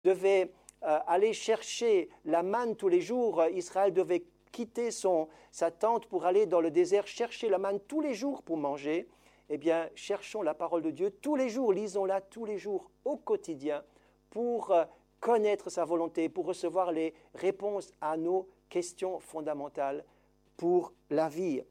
devait aller chercher la manne tous les jours. Israël devait quitter sa tente pour aller dans le désert, chercher la manne tous les jours pour manger. Eh bien, cherchons la parole de Dieu tous les jours, lisons-la tous les jours au quotidien pour connaître sa volonté, pour recevoir les réponses à nos questions fondamentales pour la vie.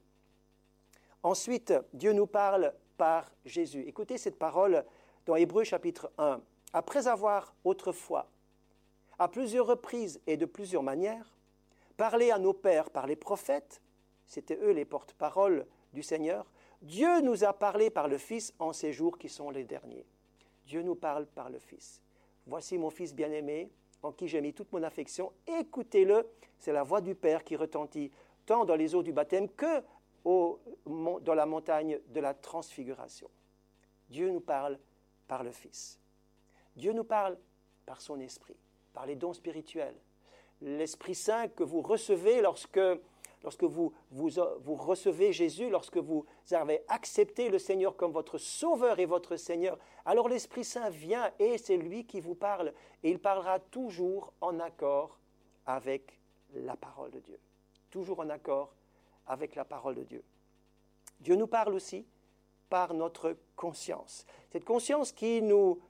Ensuite, Dieu nous parle par Jésus. Écoutez cette parole dans Hébreux chapitre 1. « Après avoir autrefois, à plusieurs reprises et de plusieurs manières, parlé à nos pères par les prophètes, c'était eux les porte-paroles du Seigneur, Dieu nous a parlé par le Fils en ces jours qui sont les derniers. » Dieu nous parle par le Fils. « Voici mon Fils bien-aimé, en qui j'ai mis toute mon affection. Écoutez-le, c'est la voix du Père qui retentit tant dans les eaux du baptême que dans la montagne de la transfiguration. » Dieu nous parle par le Fils. Dieu nous parle par son Esprit, par les dons spirituels. L'Esprit Saint que vous recevez lorsque vous recevez Jésus, lorsque vous avez accepté le Seigneur comme votre Sauveur et votre Seigneur, alors l'Esprit Saint vient et c'est lui qui vous parle. Et il parlera toujours en accord avec la parole de Dieu. Toujours en accord avec la parole de Dieu. Dieu nous parle aussi par notre conscience. Cette conscience qui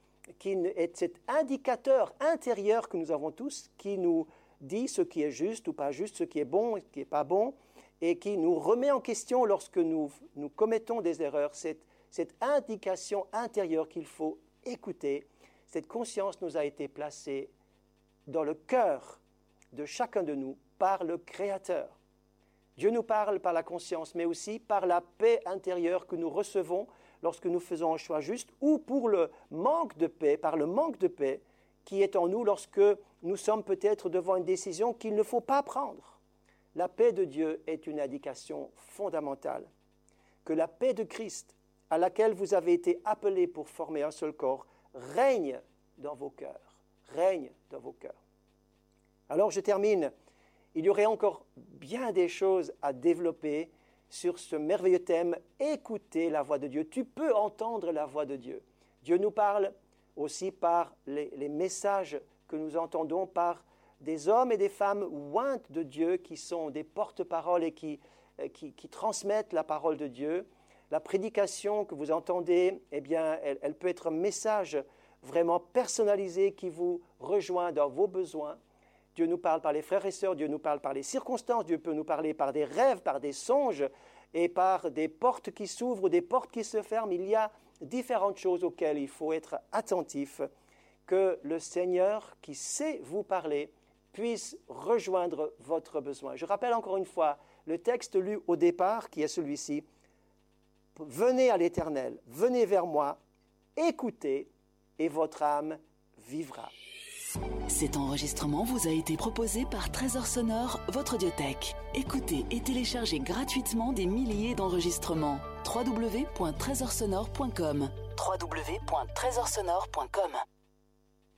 est cet indicateur intérieur que nous avons tous, qui nous dit ce qui est juste ou pas juste, ce qui est bon et ce qui n'est pas bon, et qui nous remet en question lorsque nous commettons des erreurs. Cette indication intérieure qu'il faut écouter, cette conscience nous a été placée dans le cœur de chacun de nous par le Créateur. Dieu nous parle par la conscience, mais aussi par la paix intérieure que nous recevons lorsque nous faisons un choix juste, ou pour le manque de paix, par le manque de paix qui est en nous lorsque nous sommes peut-être devant une décision qu'il ne faut pas prendre. La paix de Dieu est une indication fondamentale. Que la paix de Christ, à laquelle vous avez été appelés pour former un seul corps, règne dans vos cœurs. Règne dans vos cœurs. Alors je termine. Il y aurait encore bien des choses à développer sur ce merveilleux thème, écouter la voix de Dieu. Tu peux entendre la voix de Dieu. Dieu nous parle aussi par les messages que nous entendons par des hommes et des femmes ointes de Dieu qui sont des porte-paroles et qui transmettent la parole de Dieu. La prédication que vous entendez, eh bien, elle peut être un message vraiment personnalisé qui vous rejoint dans vos besoins. Dieu nous parle par les frères et sœurs, Dieu nous parle par les circonstances, Dieu peut nous parler par des rêves, par des songes et par des portes qui s'ouvrent ou des portes qui se ferment. Il y a différentes choses auxquelles il faut être attentif, que le Seigneur qui sait vous parler puisse rejoindre votre besoin. Je rappelle encore une fois le texte lu au départ qui est celui-ci. Venez à l'Éternel, venez vers moi, écoutez et votre âme vivra. Cet enregistrement vous a été proposé par Trésor Sonore, votre audiothèque. Écoutez et téléchargez gratuitement des milliers d'enregistrements. www.trésorsonore.com www.trésorsonore.com